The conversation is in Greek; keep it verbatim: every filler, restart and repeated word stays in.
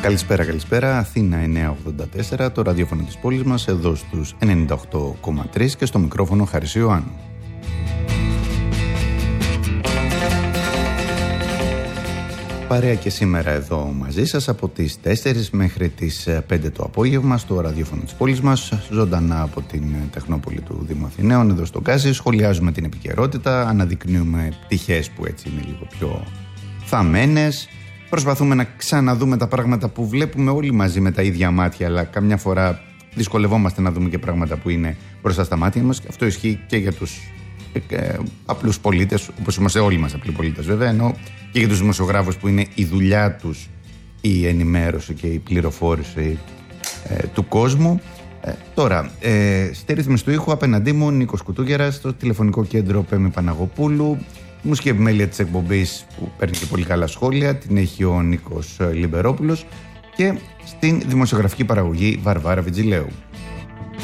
Καλησπέρα, καλησπέρα. Αθήνα εννιακόσια ογδόντα τέσσερα, το ραδιόφωνο της πόλης μας, εδώ στους ενενήντα οκτώ κόμμα τρία και στο μικρόφωνο Χαρίς Ιωάννου. Παρέα και σήμερα εδώ μαζί σας από τις τέσσερις μέχρι τις πέντε το απόγευμα στο ραδιόφωνο της πόλης μας, ζωντανά από την Τεχνόπολη του Δήμου Αθηναίων, εδώ στο Γκάζι. Σχολιάζουμε την επικαιρότητα, αναδεικνύουμε πτυχές που έτσι είναι λίγο πιο θαμμένες. Προσπαθούμε να ξαναδούμε τα πράγματα που βλέπουμε όλοι μαζί με τα ίδια μάτια, αλλά καμιά φορά δυσκολευόμαστε να δούμε και πράγματα που είναι μπροστά στα μάτια μας. Αυτό ισχύει και για τους ε, απλούς πολίτες, όπως είμαστε όλοι μας απλοί πολίτες βέβαια, ενώ και για τους δημοσιογράφους που είναι η δουλειά τους η ενημέρωση και η πληροφόρηση ε, του κόσμου. Ε, τώρα, ε, στη ρύθμιση του ήχου απέναντί μου Νίκος Κουτούγερας, στο τηλεφωνικό κέντρο Πέμη Παναγοπούλου. Η μουσική επιμέλεια της εκπομπής που παίρνει και πολύ καλά σχόλια την έχει ο Νίκος Λιμπερόπουλος και στην δημοσιογραφική παραγωγή Βαρβάρα Βιτζιλέου.